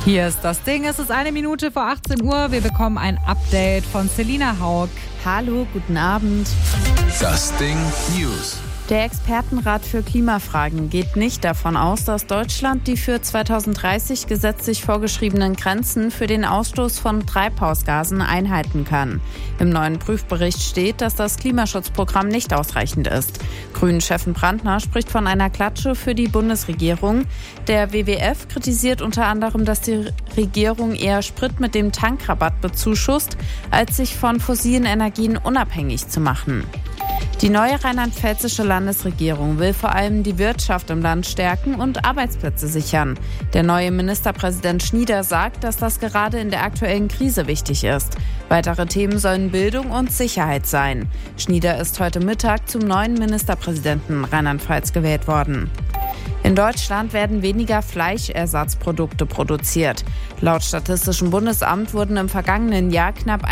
Hier ist das Ding. Es ist 1 Minute vor 18 Uhr. Wir bekommen ein Update von Selina Haug. Hallo, guten Abend. Das Ding News. Der Expertenrat für Klimafragen geht nicht davon aus, dass Deutschland die für 2030 gesetzlich vorgeschriebenen Grenzen für den Ausstoß von Treibhausgasen einhalten kann. Im neuen Prüfbericht steht, dass das Klimaschutzprogramm nicht ausreichend ist. Grünen-Chefin Brandner spricht von einer Klatsche für die Bundesregierung. Der WWF kritisiert unter anderem, dass die Regierung eher Sprit mit dem Tankrabatt bezuschusst, als sich von fossilen Energien unabhängig zu machen. Die neue rheinland-pfälzische Landesregierung will vor allem die Wirtschaft im Land stärken und Arbeitsplätze sichern. Der neue Ministerpräsident Schnieder sagt, dass das gerade in der aktuellen Krise wichtig ist. Weitere Themen sollen Bildung und Sicherheit sein. Schnieder ist heute Mittag zum neuen Ministerpräsidenten Rheinland-Pfalz gewählt worden. In Deutschland werden weniger Fleischersatzprodukte produziert. Laut Statistischem Bundesamt wurden im vergangenen Jahr knapp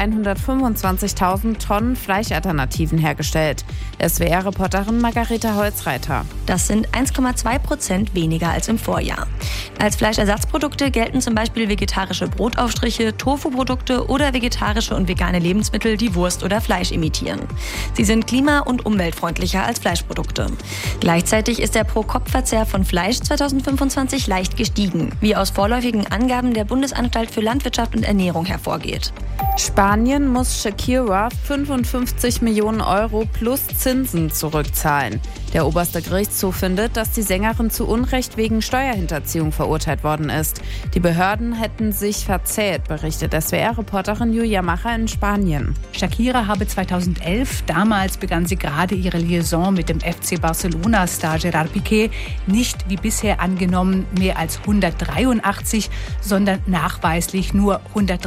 125.000 Tonnen Fleischalternativen hergestellt. SWR-Reporterin Margareta Holzreiter. Das sind 1,2% weniger als im Vorjahr. Als Fleischersatzprodukte gelten zum Beispiel vegetarische Brotaufstriche, Tofu-Produkte oder vegetarische und vegane Lebensmittel, die Wurst oder Fleisch imitieren. Sie sind klima- und umweltfreundlicher als Fleischprodukte. Gleichzeitig ist der Pro-Kopf-Verzehr von Fleisch 2025 leicht gestiegen, wie aus vorläufigen Angaben der Bundesanstalt für Landwirtschaft und Ernährung hervorgeht. Spanien muss Shakira 55 Millionen Euro plus Zinsen zurückzahlen. Der oberste Gerichtshof findet, dass die Sängerin zu Unrecht wegen Steuerhinterziehung verurteilt worden ist. Die Behörden hätten sich verzählt, berichtet SWR-Reporterin Julia Macher in Spanien. Shakira habe 2011, damals begann sie gerade ihre Liaison mit dem FC Barcelona-Star Gerard Piqué, nicht wie bisher angenommen mehr als 183, sondern nachweislich nur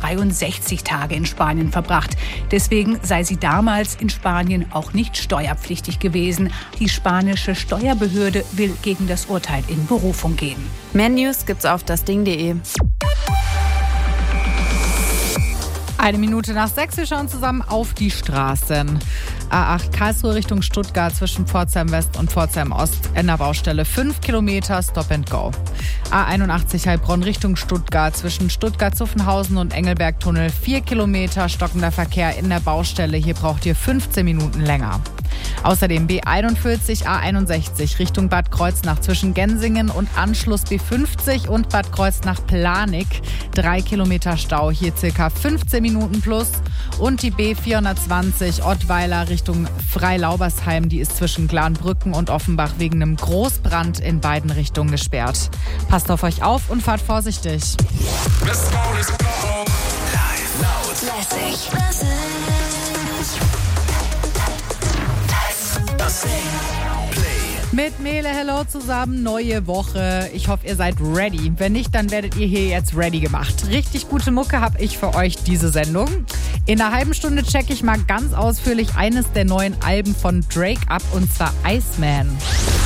163 Tage in Spanien verbracht. Deswegen sei sie damals in Spanien auch nicht steuerpflichtig gewesen. Die spanische Steuerbehörde will gegen das Urteil in Berufung gehen. Mehr News gibt's auf dasding.de. 1 Minute nach 6, wir schauen zusammen auf die Straßen. A8 Karlsruhe Richtung Stuttgart zwischen Pforzheim West und Pforzheim Ost in der Baustelle 5 Kilometer Stop and Go. A81 Heilbronn Richtung Stuttgart zwischen Stuttgart-Zuffenhausen und Engelberg-Tunnel 4 Kilometer stockender Verkehr in der Baustelle. Hier braucht ihr 15 Minuten länger. Außerdem B41 A61 Richtung Bad Kreuznach zwischen Gensingen und Anschluss B50 und Bad Kreuznach-Planik 3 Kilometer Stau, hier circa 15 Minuten plus. Und die B420 Ottweiler Richtung Freilaubersheim, die ist zwischen Glanbrücken und Offenbach wegen einem Großbrand in beiden Richtungen gesperrt. Passt auf euch auf und fahrt vorsichtig. Let's go, let's go. Live, laut, Lässig. das Ding. Play. Mit Mele Hello zusammen, neue Woche. Ich hoffe, ihr seid ready. Wenn nicht, dann werdet ihr hier jetzt ready gemacht. Richtig gute Mucke habe ich für euch diese Sendung. In einer halben Stunde checke ich mal ganz ausführlich eines der neuen Alben von Drake ab, und zwar Iceman.